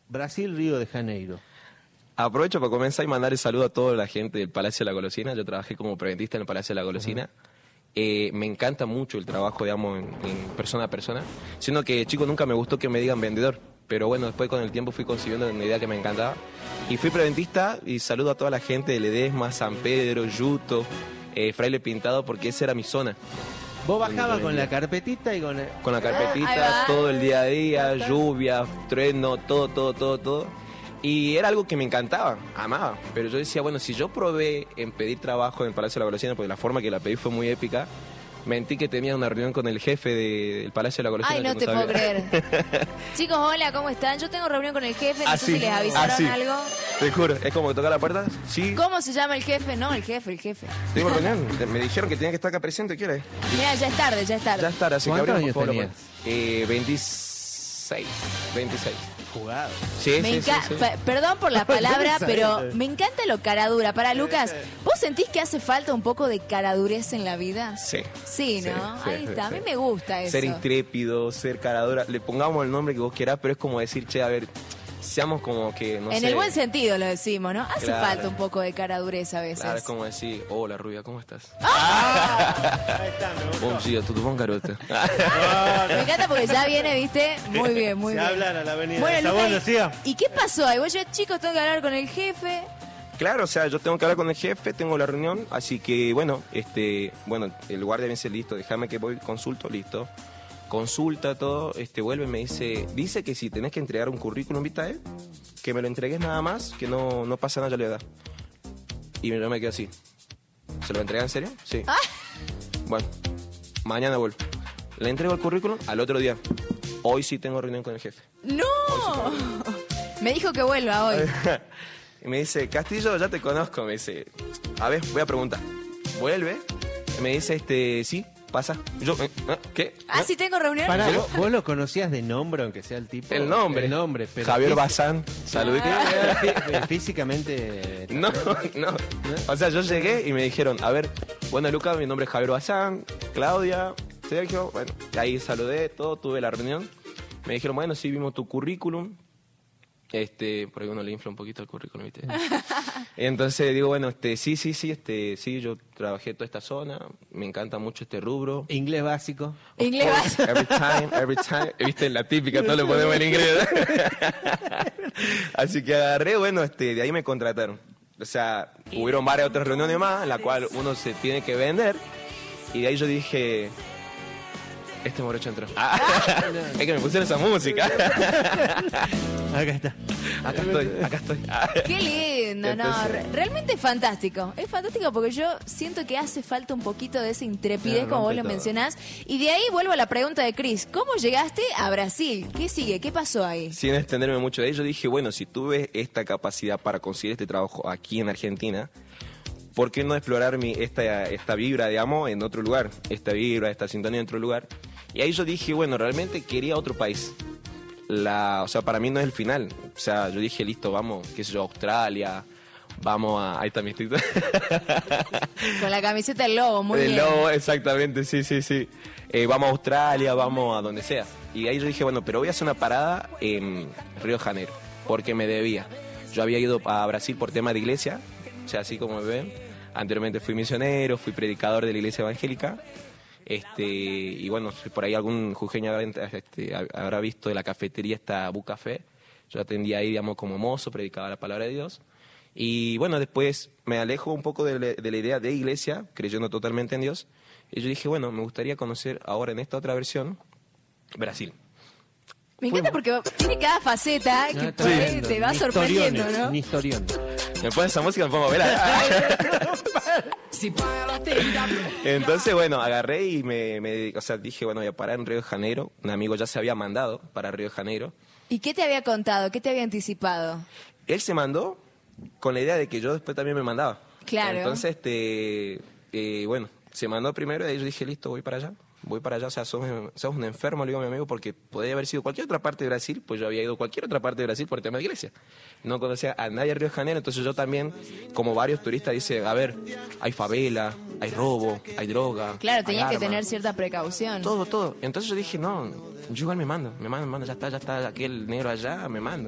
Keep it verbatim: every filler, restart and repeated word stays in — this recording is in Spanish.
Brasil, Río de Janeiro. Aprovecho para comenzar y mandar el saludo a toda la gente del Palacio de la Golosina. Yo trabajé como preventista en el Palacio de la Golosina. Uh-huh. Eh, me encanta mucho el trabajo, digamos, en, en persona a persona. Siendo que, chico, nunca me gustó que me digan vendedor. Pero bueno, después con el tiempo fui consiguiendo una idea que me encantaba. Y fui preventista y saludo a toda la gente de Ledesma, San Pedro, Yuto, eh, Fraile Pintado, porque esa era mi zona. Vos bajabas con la carpetita y con... El... Con la carpetita, todo el día a día, lluvia, trueno, todo, todo, todo, todo. Y era algo que me encantaba, amaba. Pero yo decía, bueno, si yo probé en pedir trabajo en el Palacio de la Golosina, porque la forma que la pedí fue muy épica, mentí que tenía una reunión con el jefe de, del Palacio de la Golosina. Ay, no te sabía. puedo creer. Chicos, hola, ¿cómo están? Yo tengo reunión con el jefe, no así, sé si les avisaron así. algo. Te juro, es como que toca la puerta, sí. ¿Cómo se llama el jefe? No, el jefe, el jefe. Tengo reunión, me dijeron que tenía que estar acá presente, ¿quieres? Mira, ya es tarde, ya es tarde. Ya es tarde, así que ¿Cuántos abrimos años por favor la tenías? puerta. Eh, veintiséis, veintiséis. Jugado. Sí, Me sí, enca- sí, sí. pe- Perdón por la palabra, pero me encanta lo caradura. Para Lucas, ¿vos sentís que hace falta un poco de caradurez en la vida? Sí. Sí, ¿no? Sí, Ahí sí, está, sí. a mí me gusta eso. Ser intrépido, ser caradura, le pongamos el nombre que vos quieras, pero es como decir, che, a ver, seamos como que, no en sé. el buen sentido lo decimos, ¿no? Hace Claro. falta un poco de caradurez a veces. Claro, es como decir, hola rubia, ¿cómo estás? Ahí está, me gustó. Bom dia, tudo bom, garota? Me encanta porque ya viene, ¿viste? Muy bien, muy Se bien. hablan a la avenida Bueno, de Lucas, Sabón, Lucía. ¿y qué pasó ahí? Vos, yo, chicos, tengo que hablar con el jefe. Claro, o sea, yo tengo que hablar con el jefe, tengo la reunión, así que, bueno, este, bueno, el guardia me dice, listo, déjame que voy, consulto, listo. Consulta todo, este, vuelve y me dice, dice que si tenés que entregar un currículum vitae, que me lo entregues nada más, que no, no pasa nada, ya le da. Y yo me quedo así. ¿Se lo entrega en serio? Sí. Ah. Bueno, mañana vuelvo. Le entrego el currículum al otro día. Hoy sí tengo reunión con el jefe. ¡No! Me dijo que vuelva hoy. Y me dice, Castillo, ya te conozco. Me dice, a ver, voy a preguntar. Vuelve. Y me dice, este, sí, pasa. Yo, eh, ¿eh? ¿qué? Ah, ¿Eh? sí tengo reunión. Pará, ¿vos, vos lo conocías de nombre, aunque sea el tipo? El nombre. El nombre, pero... Javier fí- Bazán. Saludito. fí- Físicamente... No, no. O sea, yo llegué y me dijeron, a ver, bueno, Lucas, mi nombre es Javier Bazán, Claudia, Sergio. Bueno, ahí saludé, todo, tuve la reunión. Me dijeron, bueno, sí, vimos tu currículum. Este, por ahí uno le infla un poquito el currículum, ¿viste? Entonces digo, bueno, este, sí, sí, sí, este, sí, yo trabajé toda esta zona, me encanta mucho este rubro. Inglés básico. Of Inglés course, básico. Every time, every time. Viste, la típica, todo lo ponemos en inglés. Así que agarré, bueno, este, de ahí me contrataron. O sea, hubieron varias otras reuniones más, en la cual uno se tiene que vender. Y de ahí yo dije, este morocho entró. Ah, es que me pusieron esa música. Acá está. Acá estoy, acá estoy. Qué lindo, no, Entonces- re- realmente es fantástico. Es fantástico porque yo siento que hace falta un poquito de esa intrepidez, No, como vos rompe lo todo. mencionás. Y de ahí vuelvo a la pregunta de Chris. ¿Cómo llegaste a Brasil? ¿Qué sigue? ¿Qué pasó ahí? Sin extenderme mucho de ello, dije, bueno, si tuve esta capacidad para conseguir este trabajo aquí en Argentina, ¿por qué no explorar mi, esta, esta vibra, digamos, en otro lugar? Esta vibra, esta sintonía en otro lugar. Y ahí yo dije, bueno, realmente quería otro país. La, o sea, para mí no es el final. O sea, yo dije, listo, vamos, qué sé yo, a Australia, vamos a... Ahí está mi TikTok. Con la camiseta del lobo, muy El bien. lobo, exactamente, sí, sí, sí. Eh, vamos a Australia, vamos a donde sea. Y ahí yo dije, bueno, pero voy a hacer una parada en Río de Janeiro, porque me debía. Yo había ido a Brasil por tema de iglesia, o sea, así como me ven. Anteriormente fui misionero, fui predicador de la iglesia evangélica. Este, y bueno, si por ahí algún jujeño habrá, este, habrá visto de la cafetería esta Bucafé. Yo atendía ahí, digamos, como mozo, predicaba la palabra de Dios. Y bueno, después me alejo un poco de la, de la idea de iglesia, creyendo totalmente en Dios. Y yo dije, bueno, me gustaría conocer ahora en esta otra versión, Brasil. Me encanta porque tiene cada faceta que Ah, por ahí tremendo. te va Un sorprendiendo, historión, ¿no? Un historión. Me pones esa música, me pongo a ver. Entonces, bueno, agarré y me, me, o sea, dije, bueno, voy a parar en Río de Janeiro. Un amigo ya se había mandado para Río de Janeiro. ¿Y qué te había contado? ¿Qué te había anticipado? Él se mandó con la idea de que yo después también me mandaba. Claro. Entonces, este, eh, bueno, se mandó primero y ahí yo dije, listo, voy para allá. Voy para allá, o sea, sos, sos un enfermo, le digo a mi amigo, porque podría haber sido cualquier otra parte de Brasil, pues yo había ido a cualquier otra parte de Brasil por tema de iglesia. No conocía a nadie en Río de Janeiro, entonces yo también, como varios turistas, dice, a ver, hay favela, hay robo, hay droga. Claro, hay tenías que armas, tener cierta precaución. todo, todo. Entonces yo dije, no, yo igual me mando, me mando, me mando, ya está, ya está, aquel negro allá, me mando.